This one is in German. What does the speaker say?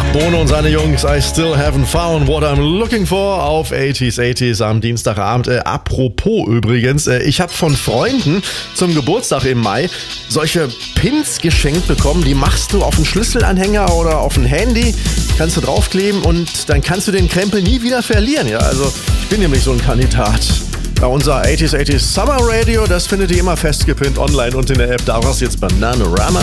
Bono und seine Jungs, I still haven't found what I'm looking for auf 80s am Dienstagabend. Apropos übrigens, ich habe von Freunden zum Geburtstag im Mai solche Pins geschenkt bekommen. Die machst du auf einen Schlüsselanhänger oder auf ein Handy, kannst du draufkleben und dann kannst du den Krempel nie wieder verlieren. Ja, also ich bin nämlich so ein Kandidat. Ja, unser 80s Summer Radio, das findet ihr immer festgepinnt online und in der App. Daraus jetzt Bananarama.